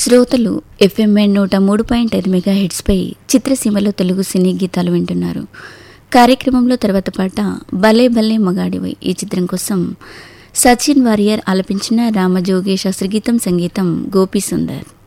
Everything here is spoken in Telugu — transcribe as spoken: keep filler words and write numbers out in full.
శ్రోతలు ఎఫ్ఎంఎన్ నూట మూడు పాయింట్ ఐదు మెగా హెడ్స్పై చిత్రసీమలో తెలుగు సినీ గీతాలు వింటున్నారు. కార్యక్రమంలో తర్వాత పాట భలే భలే మగాడివై. ఈ చిత్రం కోసం సచిన్ వారియర్ ఆలపించిన రామజోగేశ్ శాస్త్రి గీతం, సంగీతం గోపీ సుందర్.